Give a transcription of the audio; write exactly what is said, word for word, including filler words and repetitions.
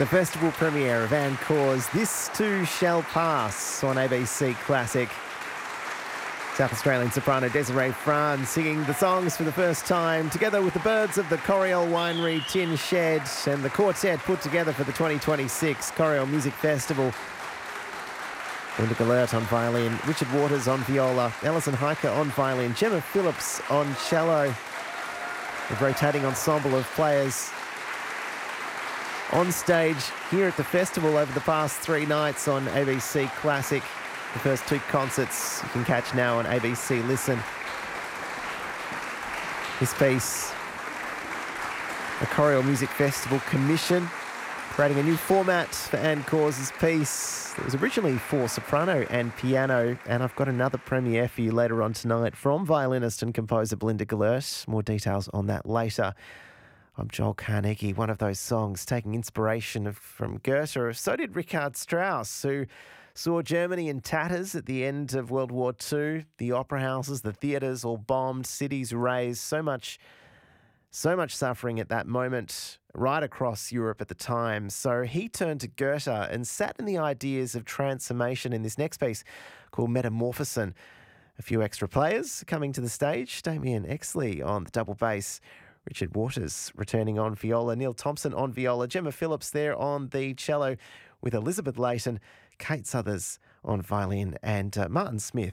The festival premiere of Ancor's This Too Shall Pass on A B C Classic. South Australian soprano Desiree Franz singing the songs for the first time, together with the birds of the Coriol Winery Tin Shed and the quartet put together for the twenty twenty-six Coriol Music Festival. Linda Gellert on violin, Richard Waters on viola, Alison Hiker on violin, Gemma Phillips on cello. A rotating ensemble of players on stage here at the festival over the past three nights on A B C Classic. The first two concerts you can catch now on A B C Listen. This piece, the Coriol Music Festival Commission, creating a new format for Ancor's piece. It was originally for soprano and piano, and I've got another premiere for you later on tonight from violinist and composer Belinda Gellert. More details on that later. I'm Joel Carnegie. One of those songs taking inspiration of, from Goethe. So did Richard Strauss, who saw Germany in tatters at the end of World War Two. The opera houses, the theatres all bombed, cities razed. So much, so much suffering at that moment right across Europe at the time. So he turned to Goethe and sat in the ideas of transformation in this next piece called Metamorphosen. A few extra players coming to the stage. Damien Exley on the double bass. Richard Waters returning on viola, Neil Thompson on viola, Gemma Phillips there on the cello with Elizabeth Layton, Kate Suthers on violin and uh, Martin Smith